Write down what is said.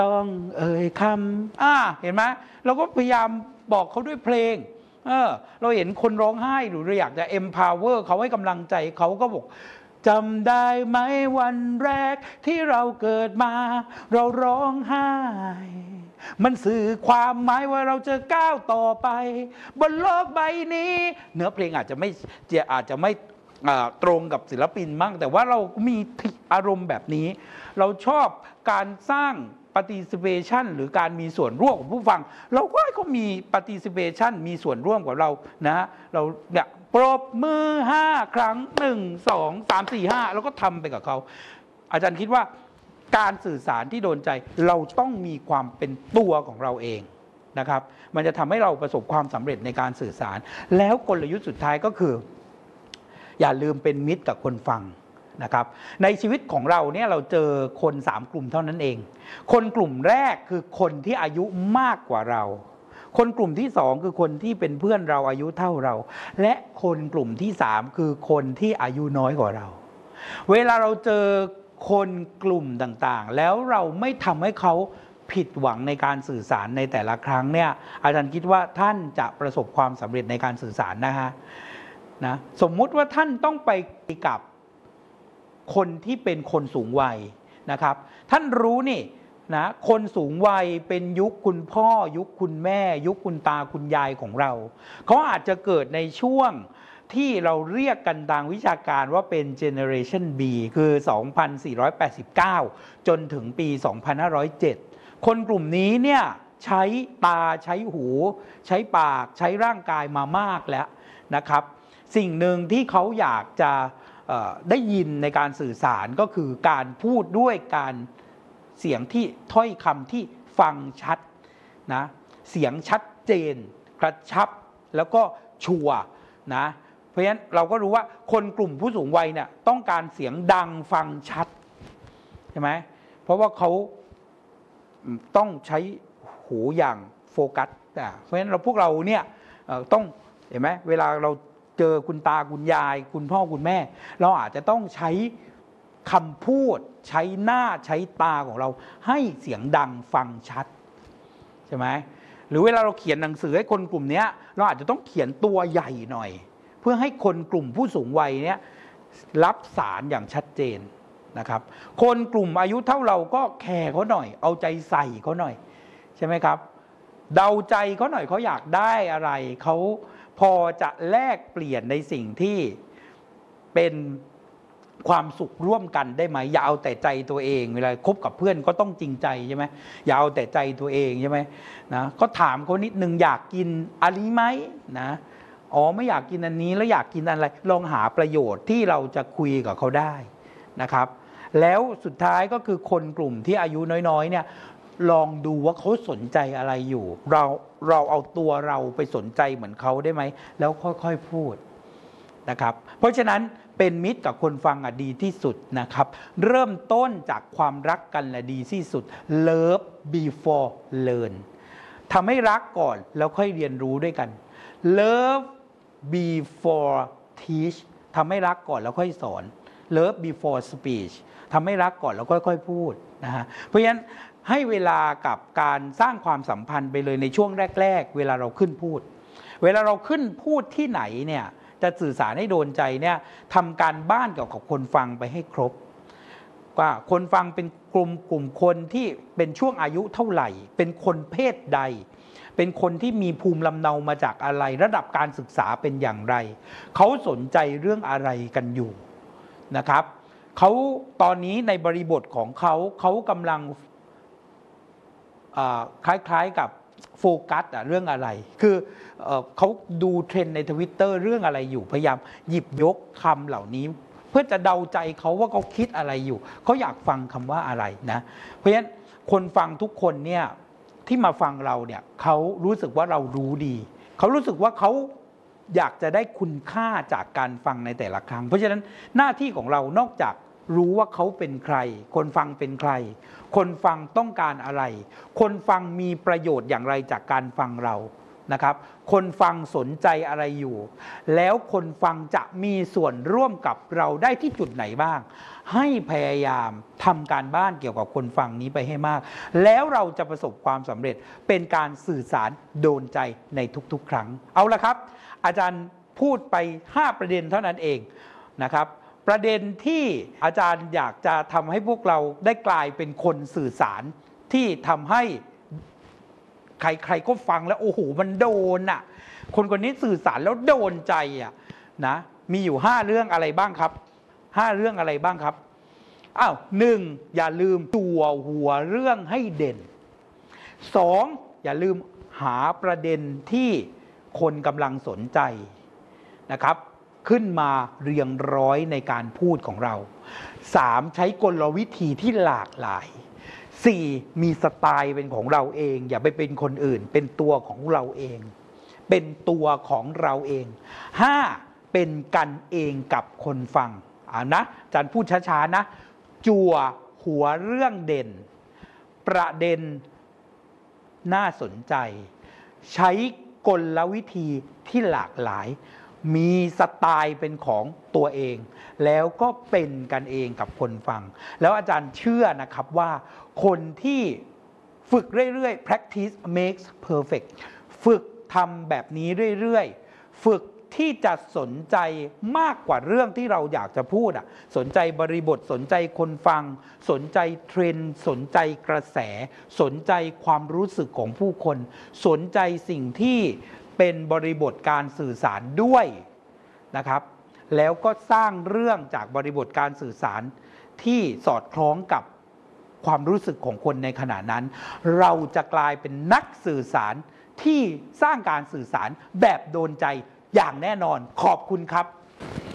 ต้องเอ่ยคำเห็นไหมเราก็พยายามบอกเขาด้วยเพลงเราเห็นคนร้องไห้หรือเราอยากจะ empower เขาให้กำลังใจเขาก็บอกจำได้ไหมวันแรกที่เราเกิดมาเราร้องไห้มันสื่อความหมายว่าเราจะก้าวต่อไปบนโลกใบนี้เนื้อเพลงอาจจะไม่ตรงกับศิลปินมั่งแต่ว่าเรามีอารมณ์แบบนี้เราชอบการสร้าง participation หรือการมีส่วนร่วมของผู้ฟังเราก็ให้เขามี participation มีส่วนร่วมกับเรานะเราเนี่ยปรบมือ5 ครั้ง1 2 3 4 5แล้วก็ทำไปกับเขาอาจารย์คิดว่าการสื่อสารที่โดนใจเราต้องมีความเป็นตัวของเราเองนะครับมันจะทำให้เราประสบความสำเร็จในการสื่อสารแล้วกลยุทธ์สุดท้ายก็คืออย่าลืมเป็นมิตรกับคนฟังนะครับในชีวิตของเราเนี่ยเราเจอคน3 กลุ่มเท่านั้นเองคนกลุ่มแรกคือคนที่อายุมากกว่าเราคนกลุ่มที่2คือคนที่เป็นเพื่อนเราอายุเท่าเราและคนกลุ่มที่3คือคนที่อายุน้อยกว่าเราเวลาเราเจอคนกลุ่มต่างๆแล้วเราไม่ทำให้เขาผิดหวังในการสื่อสารในแต่ละครั้งเนี่ยอาจารย์คิดว่าท่านจะประสบความสำเร็จในการสื่อสารนะสมมุติว่าท่านต้องไปกับคนที่เป็นคนสูงวัยนะครับท่านรู้นี่นะคนสูงวัยเป็นยุคคุณพ่อยุคคุณแม่ยุคคุณตาคุณยายของเราเขาอาจจะเกิดในช่วงที่เราเรียกกันทางวิชาการว่าเป็น Generation B คือ 2489 จนถึงปี 2507 คนกลุ่มนี้เนี่ยใช้ตาใช้หูใช้ปากใช้ร่างกายมามากแล้วนะครับสิ่งหนึ่งที่เขาอยากจะได้ยินในการสื่อสารก็คือการพูดด้วยการเสียงที่ถ้อยคำที่ฟังชัดนะเสียงชัดเจนกระชับแล้วก็ชัวร์นะเพราะฉะนั้นเราก็รู้ว่าคนกลุ่มผู้สูงวัยเนี่ยต้องการเสียงดังฟังชัดใช่ไหมเพราะว่าเขาต้องใช้หูอย่างโฟกัสเพราะฉะนั้นพวกเราเนี่ยต้องเห็นไหมเวลาเราเจอคุณตาคุณยายคุณพ่อคุณแม่เราอาจจะต้องใช้คำพูดใช้หน้าใช้ตาของเราให้เสียงดังฟังชัดใช่ไหมหรือเวลาเราเขียนหนังสือให้คนกลุ่มนี้เราอาจจะต้องเขียนตัวใหญ่หน่อยเพื่อให้คนกลุ่มผู้สูงวัยเนี้ยรับสารอย่างชัดเจนนะครับคนกลุ่มอายุเท่าเราก็แคร์เขาหน่อยเอาใจใส่เขาหน่อยใช่ไหมครับเดาใจเขาหน่อยเขาอยากได้อะไรเขาพอจะแลกเปลี่ยนในสิ่งที่เป็นความสุขร่วมกันได้ไหมอย่าเอาแต่ใจตัวเองเวลาคบกับเพื่อนก็ต้องจริงใจใช่ไหมอย่าเอาแต่ใจตัวเองใช่ไหมนะก็ถามเขานิดนึงอยากกินอันนี้ไหมนะไม่อยากกินอันนี้แล้วอยากกินอะไรลองหาประโยชน์ที่เราจะคุยกับเขาได้นะครับแล้วสุดท้ายก็คือคนกลุ่มที่อายุน้อยๆเนี่ยลองดูว่าเขาสนใจอะไรอยู่เราเอาตัวเราไปสนใจเหมือนเขาได้ไหมแล้วค่อยๆพูดนะครับเพราะฉะนั้นเป็นมิตรกับคนฟังดีที่สุดนะครับเริ่มต้นจากความรักกันดีที่สุด Love before learn ทำให้รักก่อนแล้วค่อยเรียนรู้ด้วยกัน Love before teach ทำให้รักก่อนแล้วค่อยสอน Love before speech ทำให้รักก่อนแล้วค่อยๆพูดนะฮะเพราะฉะนั้นให้เวลากับการสร้างความสัมพันธ์ไปเลยในช่วงแรกๆเวลาเราขึ้นพูดเวลาเราขึ้นพูดที่ไหนเนี่ยจะสื่อสารให้โดนใจเนี่ยทำการบ้านเกี่ยวกับคนฟังไปให้ครบว่าคนฟังเป็นกลุ่มคนที่เป็นช่วงอายุเท่าไหร่เป็นคนเพศใดเป็นคนที่มีภูมิลำเนามาจากอะไรระดับการศึกษาเป็นอย่างไรเขาสนใจเรื่องอะไรกันอยู่นะครับเขาตอนนี้ในบริบทของเขากำลังคล้ายๆกับโฟกัสเรื่องอะไรคือเขาดูเทรนด์ใน Twitter เรื่องอะไรอยู่พยายามหยิบยกคำเหล่านี้เพื่อจะเดาใจเขาว่าเขาคิดอะไรอยู่เขาอยากฟังคำว่าอะไรนะเพราะฉะนั้นคนฟังทุกคนเนี่ยที่มาฟังเราเนี่ยเขารู้สึกว่าเรารู้ดีเขารู้สึกว่าเขาอยากจะได้คุณค่าจากการฟังในแต่ละครั้งเพราะฉะนั้นหน้าที่ของเรานอกจากรู้ว่าเขาเป็นใครคนฟังเป็นใครคนฟังต้องการอะไรคนฟังมีประโยชน์อย่างไรจากการฟังเรานะครับคนฟังสนใจอะไรอยู่แล้วคนฟังจะมีส่วนร่วมกับเราได้ที่จุดไหนบ้างให้พยายามทำการบ้านเกี่ยวกับคนฟังนี้ไปให้มากแล้วเราจะประสบความสำเร็จเป็นการสื่อสารโดนใจในทุกๆครั้งเอาละครับอาจารย์พูดไป5ประเด็นเท่านั้นเองนะครับประเด็นที่อาจารย์อยากจะทำให้พวกเราได้กลายเป็นคนสื่อสารที่ทำให้ใครๆก็ฟังแล้วโอ้โหมันโดนอ่ะคนคนนี้สื่อสารแล้วโดนใจอ่ะนะมีอยู่5เรื่องอะไรบ้างครับ5เรื่องอะไรบ้างครับ1อย่าลืมตัวหัวเรื่องให้เด่น2อย่าลืมหาประเด็นที่คนกำลังสนใจนะครับขึ้นมาเรียงร้อยในการพูดของเรา3ใช้กลวิธีที่หลากหลาย4มีสไตล์เป็นของเราเองอย่าไปเป็นคนอื่นเป็นตัวของเราเองเป็นตัวของเราเอง5เป็นกันเองกับคนฟังนะอาจารย์พูดช้าๆนะจั่วหัวเรื่องเด่นประเด็นน่าสนใจใช้กลวิธีที่หลากหลายมีสไตล์เป็นของตัวเองแล้วก็เป็นกันเองกับคนฟังแล้วอาจารย์เชื่อนะครับว่าคนที่ฝึกเรื่อยๆ practice makes perfect ฝึกทำแบบนี้เรื่อยๆฝึกที่จะสนใจมากกว่าเรื่องที่เราอยากจะพูดสนใจบริบทสนใจคนฟังสนใจเทรนด์สนใจกระแสสนใจความรู้สึกของผู้คนสนใจสิ่งที่เป็นบริบทการสื่อสารด้วยนะครับแล้วก็สร้างเรื่องจากบริบทการสื่อสารที่สอดคล้องกับความรู้สึกของคนในขณะนั้นเราจะกลายเป็นนักสื่อสารที่สร้างการสื่อสารแบบโดนใจอย่างแน่นอนขอบคุณครับ